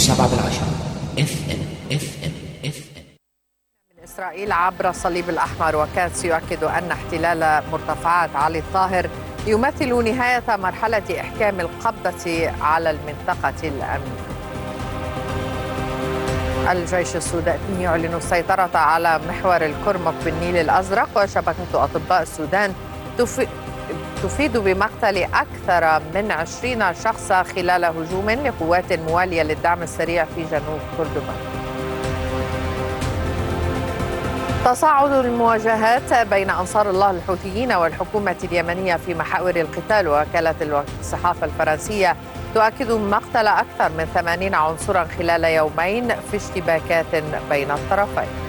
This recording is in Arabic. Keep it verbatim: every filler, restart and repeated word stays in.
سبعة بالعشرة اف ام اف ام اف ام. من إسرائيل عبر الصليب الأحمر وكاتس يؤكد أن احتلال مرتفعات علي الطاهر يمثل نهاية مرحلة إحكام القبضة على المنطقة الأمنية. الجيش السوداني يعلن السيطرة على محور الكرمك بالنيل الأزرق، وشبكة أطباء السودان تفيد بمقتل أكثر من عشرين شخصا خلال هجوم لقوات موالية للدعم السريع في جنوب كردفان. تصاعد المواجهات بين أنصار الله الحوثيين والحكومة اليمنية في محاور القتال، ووكالة الصحافة الفرنسية تؤكد مقتل أكثر من ثمانين عنصرا خلال يومين في اشتباكات بين الطرفين.